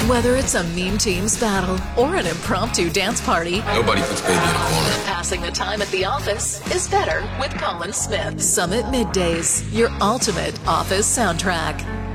Whether it's a meme team's battle or an impromptu dance party, nobody puts baby in a corner. passing the time at the office is better with Colin Smith. Summit Middays, your ultimate office soundtrack.